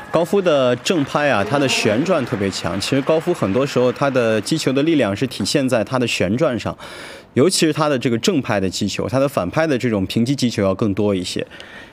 高夫的正拍啊，他的旋转特别强。其实高夫很多时候他的击球的力量是体现在他的旋转上，尤其是他的这个正拍的击球，他的反拍的这种平击击球要更多一些。